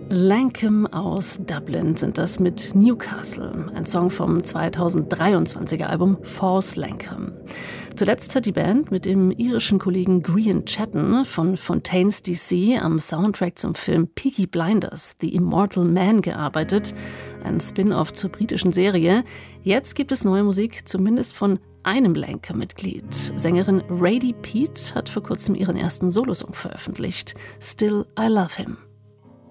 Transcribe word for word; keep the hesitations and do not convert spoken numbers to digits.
Lankum aus Dublin sind das mit Newcastle, ein Song vom zweitausenddreiundzwanziger Album False Lankum. Zuletzt hat die Band mit dem irischen Kollegen Grian Chatton von Fontaines D C am Soundtrack zum Film Peaky Blinders, The Immortal Man gearbeitet, ein Spin-off zur britischen Serie. Jetzt gibt es neue Musik, zumindest von einem Lankum-Mitglied. Sängerin Radie Peat hat vor kurzem ihren ersten Solosong veröffentlicht, Still I Love Him.